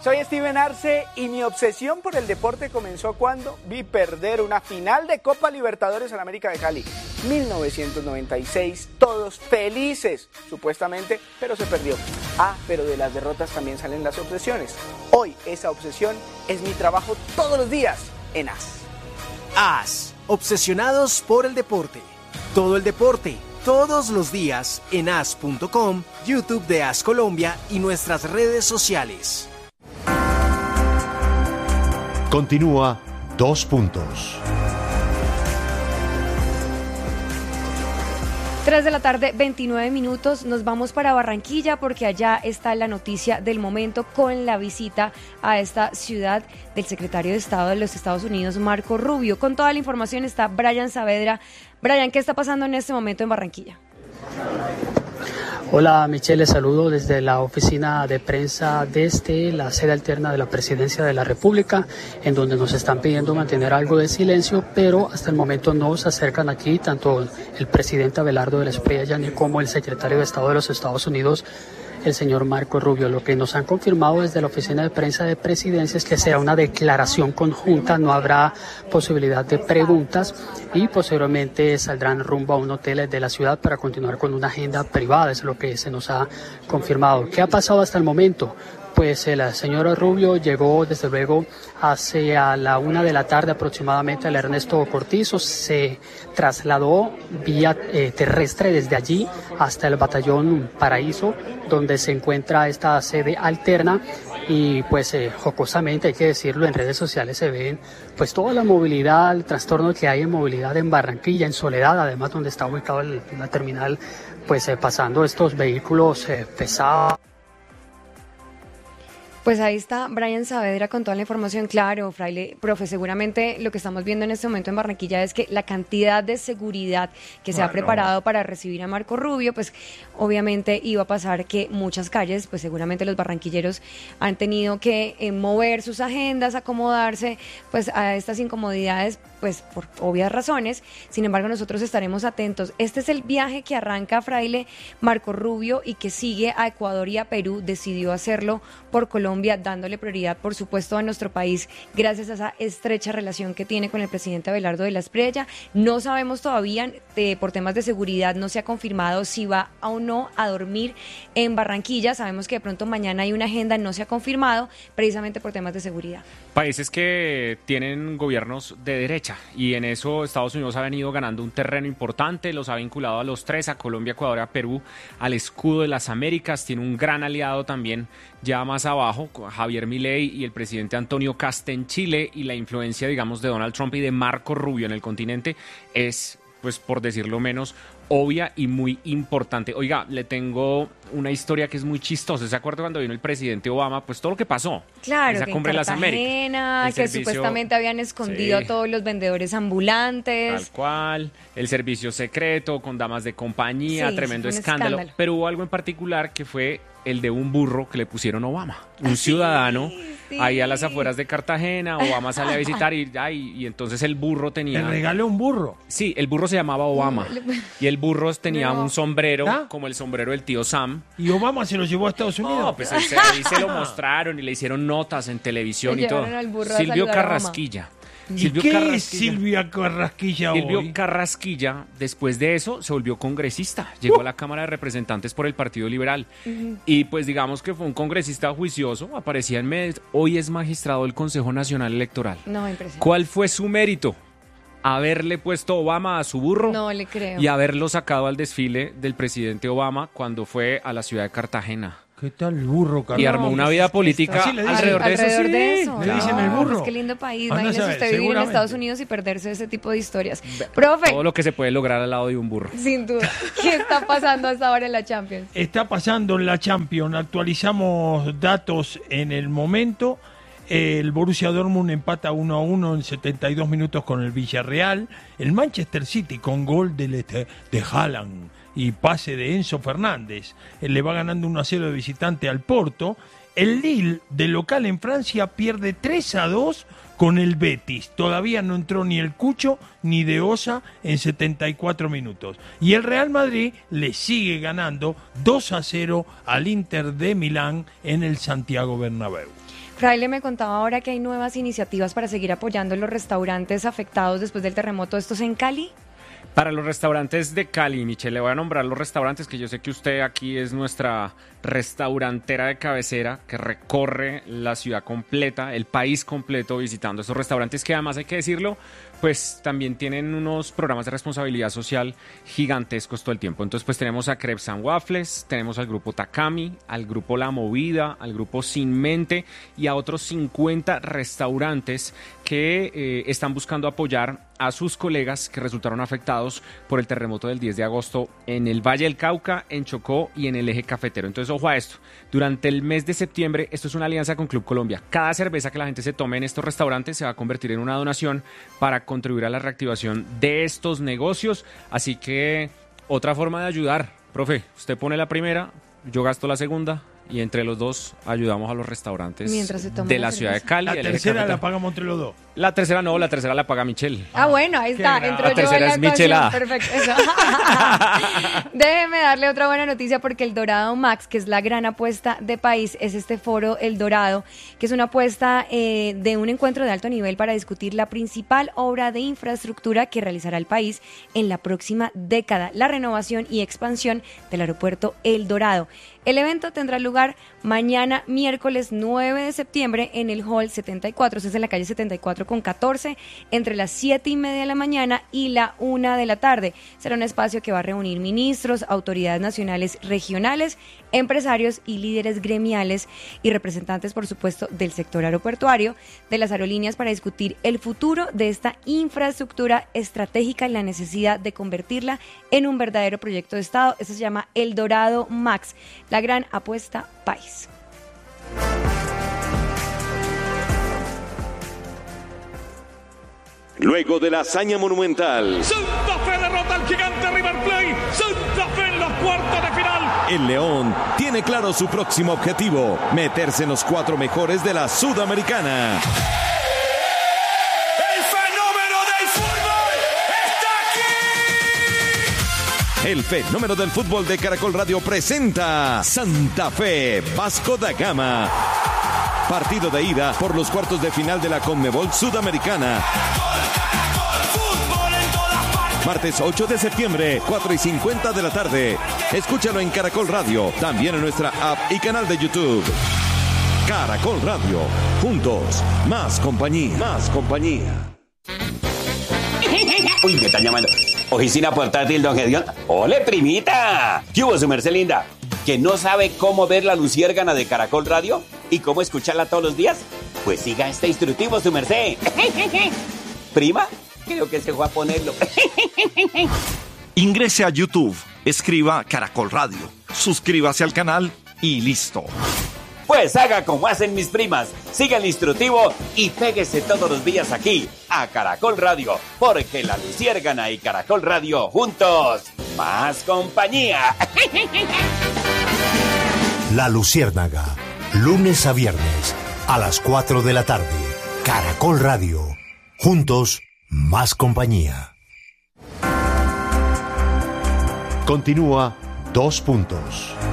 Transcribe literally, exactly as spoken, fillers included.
Soy Steven Arce y mi obsesión por el deporte comenzó cuando vi perder una final de Copa Libertadores en América de Cali. mil novecientos noventa y seis, todos felices, supuestamente, pero se perdió. Ah, pero de las derrotas también salen las obsesiones. Hoy esa obsesión es mi trabajo todos los días en A S. A S, obsesionados por el deporte. Todo el deporte, todos los días en A S punto com, YouTube de A S Colombia y nuestras redes sociales. Continúa Dos Puntos. tres de la tarde, veintinueve minutos, nos vamos para Barranquilla porque allá está la noticia del momento con la visita a esta ciudad del secretario de Estado de los Estados Unidos, Marco Rubio. Con toda la información está Brian Saavedra. Brian, ¿qué está pasando en este momento en Barranquilla? Hola Michelle, les saludo desde la oficina de prensa desde la sede alterna de la Presidencia de la República, en donde nos están pidiendo mantener algo de silencio, pero hasta el momento no se acercan aquí tanto el presidente Abelardo de la Espriella ni como el secretario de Estado de los Estados Unidos, el señor Marco Rubio. Lo que nos han confirmado desde la oficina de prensa de Presidencia es que será una declaración conjunta, no habrá posibilidad de preguntas y posteriormente saldrán rumbo a un hotel de la ciudad para continuar con una agenda privada, es lo que se nos ha confirmado. ¿Qué ha pasado hasta el momento? Pues el señor Rubio llegó desde luego hacia la una de la tarde aproximadamente al Ernesto Cortizo, se trasladó vía eh, terrestre desde allí hasta el batallón Paraíso, donde se encuentra esta sede alterna y pues eh, jocosamente hay que decirlo, en redes sociales se ven pues toda la movilidad, el trastorno que hay en movilidad en Barranquilla, en Soledad, además donde está ubicado el, la terminal, pues eh, pasando estos vehículos eh, pesados. Pues ahí está Brian Saavedra con toda la información. Claro, Fraile, profe, seguramente lo que estamos viendo en este momento en Barranquilla es que la cantidad de seguridad que se bueno. ha preparado para recibir a Marco Rubio, pues obviamente iba a pasar que muchas calles, pues seguramente los barranquilleros han tenido que eh, mover sus agendas, acomodarse pues a estas incomodidades, pues por obvias razones. Sin embargo, nosotros estaremos atentos. Este es el viaje que arranca Fraile Marco Rubio y que sigue a Ecuador y a Perú. Decidió hacerlo por Colombia, dándole prioridad, por supuesto, a nuestro país, gracias a esa estrecha relación que tiene con el presidente Abelardo de la Espriella. No sabemos todavía, eh, por temas de seguridad, no se ha confirmado si va o no a dormir en Barranquilla. Sabemos que de pronto mañana hay una agenda, no se ha confirmado, precisamente por temas de seguridad. Países que tienen gobiernos de derecha y en eso Estados Unidos ha venido ganando un terreno importante, los ha vinculado a los tres, a Colombia, Ecuador y a Perú, al escudo de las Américas. Tiene un gran aliado también ya más abajo, Javier Milei y el presidente Antonio Kast en Chile, y la influencia, digamos, de Donald Trump y de Marco Rubio en el continente es, pues por decirlo menos, obvia y muy importante. Oiga, le tengo una historia que es muy chistosa. ¿Se acuerda cuando vino el presidente Obama? Pues todo lo que pasó. Claro, esa que cumbre en Cartagena, de las Américas, que servicio, supuestamente habían escondido sí. a todos los vendedores ambulantes. Tal cual, el servicio secreto con damas de compañía, sí, tremendo escándalo. escándalo. Pero hubo algo en particular que fue el de un burro que le pusieron Obama. Un ciudadano sí, sí. ahí a las afueras de Cartagena. Obama sale a visitar y, ay, y entonces el burro tenía... ¿Le regaló un burro? Sí, el burro se llamaba Obama. Y el burro tenía no. un sombrero, ¿Ah? como el sombrero del tío Sam. ¿Y Obama se lo llevó a Estados Unidos? No, pues ese, ahí se lo mostraron y le hicieron notas en televisión y todo. Al burro Silvio a Carrasquilla. ¿Y Silvio qué Carrasquilla. es Silvia Carrasquilla Silvio hoy? Carrasquilla, después de eso, se volvió congresista. Llegó uh. a la Cámara de Representantes por el Partido Liberal. Uh-huh. Y pues digamos que fue un congresista juicioso, aparecía en medios. Hoy es magistrado del Consejo Nacional Electoral. No, impresionante. ¿Cuál fue su mérito? Haberle puesto Obama a su burro. No le creo. Y haberlo sacado al desfile del presidente Obama cuando fue a la ciudad de Cartagena. ¿Qué tal el burro, Carlos? Y armó una vida política ¿Así le dicen? alrededor de eso. Alrededor Sí, de eso. Le No, dicen el burro. Pues qué lindo país. Anda a Imagínese saber, usted vivir en seguramente. Estados Unidos y perderse ese tipo de historias. Profe. Todo lo que se puede lograr al lado de un burro. Sin duda. ¿Qué está pasando hasta ahora en la Champions? Está pasando en la Champions. Actualizamos datos en el momento. El Borussia Dortmund empata uno a uno en setenta y dos minutos con el Villarreal. El Manchester City con gol de, de Haaland y pase de Enzo Fernández. Él le va ganando uno a cero de visitante al Porto. El Lille, de local en Francia, pierde tres a dos con el Betis. Todavía no entró ni el Cucho ni De Osa en setenta y cuatro minutos. Y el Real Madrid le sigue ganando dos a cero al Inter de Milán en el Santiago Bernabéu. Fraile me contaba ahora que hay nuevas iniciativas para seguir apoyando los restaurantes afectados después del terremoto. ¿Estos en Cali? Para los restaurantes de Cali, Michelle, le voy a nombrar los restaurantes que yo sé que usted aquí es nuestra restaurantera de cabecera que recorre la ciudad completa, el país completo visitando estos restaurantes que además hay que decirlo, pues también tienen unos programas de responsabilidad social gigantescos todo el tiempo. Entonces pues tenemos a Crepes and Waffles, tenemos al grupo Takami, al grupo La Movida, al grupo Sin Mente y a otros cincuenta restaurantes que eh, están buscando apoyar a sus colegas que resultaron afectados por el terremoto del diez de agosto en el Valle del Cauca, en Chocó y en el eje cafetero. Entonces, ojo a esto, durante el mes de septiembre, esto es una alianza con Club Colombia. Cada cerveza que la gente se tome en estos restaurantes se va a convertir en una donación para contribuir a la reactivación de estos negocios. Así que, otra forma de ayudar, profe, usted pone la primera, yo gasto la segunda, y entre los dos ayudamos a los restaurantes de la ciudad de Cali. La tercera la pagamos entre los dos. La tercera no, la tercera la paga Michelle. Ah, bueno, ahí está. Entró yo en la es Michelada. Perfecto. Eso. Déjeme darle otra buena noticia porque el Dorado Max, que es la gran apuesta de país, es este foro El Dorado, que es una apuesta eh, de un encuentro de alto nivel para discutir la principal obra de infraestructura que realizará el país en la próxima década, la renovación y expansión del aeropuerto El Dorado. El evento tendrá lugar mañana, miércoles nueve de septiembre, en el Hall setenta y cuatro, eso es en la calle setenta y cuatro con catorce, entre las siete y media de la mañana y la una de la tarde. Será un espacio que va a reunir ministros, autoridades nacionales, regionales, empresarios y líderes gremiales y representantes, por supuesto, del sector aeroportuario, de las aerolíneas, para discutir el futuro de esta infraestructura estratégica y la necesidad de convertirla en un verdadero proyecto de Estado. Eso se llama El Dorado Max, la gran apuesta país. Luego de la hazaña monumental, Santa Fe derrota al gigante River Plate. Santa Fe en los cuartos de final. el León tiene claro su próximo objetivo: meterse en los cuatro mejores de la Sudamericana. El fenómeno del fútbol está aquí. El fenómeno del fútbol de Caracol Radio presenta Santa Fe Vasco da Gama. Partido de ida por los cuartos de final de la Conmebol Sudamericana. Martes ocho de septiembre, cuatro y cincuenta de la tarde. Escúchalo en Caracol Radio, también en nuestra app y canal de YouTube. Caracol Radio, juntos, más compañía, más compañía. Uy, me están llamando. Oficina portátil, don Gedión. ¡Ole, primita! ¿Qué hubo, su merced linda? ¿Que no sabe cómo ver la luciérgana de Caracol Radio y cómo escucharla todos los días? Pues siga este instructivo, su merced. ¿Prima? Creo que se fue a ponerlo. Ingrese a YouTube, escriba Caracol Radio, suscríbase al canal y listo. Pues haga como hacen mis primas, siga el instructivo y péguese todos los días aquí, a Caracol Radio, porque la luciérgana y Caracol Radio juntos, más compañía. La Luciérnaga, lunes a viernes, a las cuatro de la tarde. Caracol Radio, juntos, más compañía. Continúa Dos Puntos.